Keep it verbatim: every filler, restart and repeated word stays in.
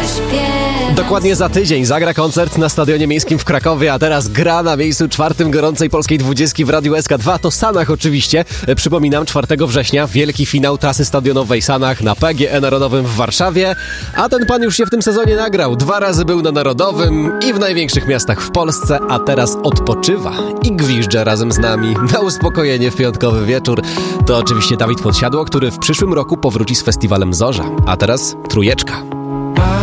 śpiewać. Dokładnie za tydzień zagra koncert na Stadionie Miejskim w Krakowie, a teraz gra na miejscu czwartym gorącej polskiej dwudziestki w Radiu S K dwa. To Sanach oczywiście. Przypominam, czwartego września wielki finał trasy stadionowej Sanach na P G E Narodowym w Warszawie. A ten pan już się w tym sezonie nagrał. Dwa razy był na Narodowym i w największych miastach w Polsce, a teraz odpoczywa i gwizdże razem z nami na uspokojenie w piątkowy wieczór. To oczywiście Dawid Podsiadło, który w przyszłym roku powróci z festiwalem Zorza. A teraz trójeczka.